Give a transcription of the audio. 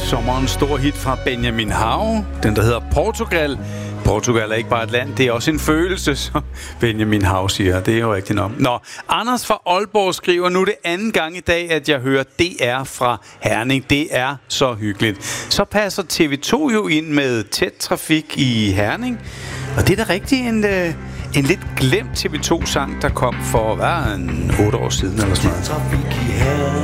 sommerens store hit fra Benjamin Hav. Den, der hedder Portugal. Portugal er ikke bare et land, det er også en følelse, som Benjamin Hav siger. Det er jo rigtigt nok. Nå, Anders fra Aalborg skriver, nu det anden gang i dag, at jeg hører DR fra Herning. Det er så hyggeligt. Så passer TV2 jo ind med tæt trafik i Herning. Og det er da rigtig en lidt glemt TV2-sang, der kom for, 8 år siden eller sådan noget.